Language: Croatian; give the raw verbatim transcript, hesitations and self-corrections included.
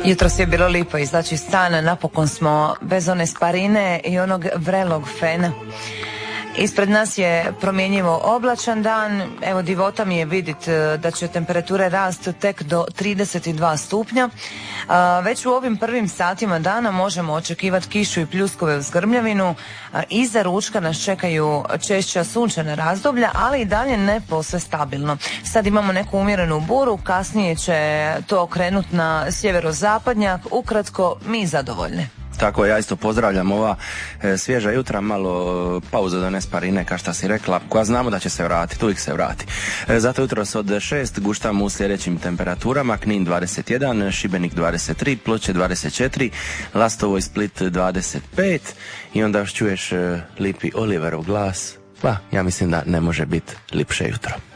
Jutros je bilo lipo izaći iz stana, napokon smo bez one sparine i onog vrelog fena. Ispred nas je promjenjivo oblačan dan, evo divota mi je vidjeti da će temperature rasti tek do trideset dva stupnja. Već u ovim prvim satima dana možemo očekivati kišu i pljuskove uz grmljavinu. Iza ručka nas čekaju češća sunčana razdoblja, ali i dalje ne posve stabilno. Sad imamo neku umjerenu buru, kasnije će to okrenuti na sjeverozapadnjak, ukratko mi zadovoljne. Tako, ja isto pozdravljam ova e, svježa jutra, malo e, pauza do nesparine, kao što si rekla, koja znamo da će se vratiti, uvijek se vrati. E, zato jutros od šest guštamo u sljedećim temperaturama: Knin dvadeset jedan, Šibenik dvadeset tri, Ploče dvadeset četiri, Lastovo i Split dvadeset pet i onda još čuješ e, lipi Oliverov glas. Pa, ja mislim da ne može biti lipše jutro.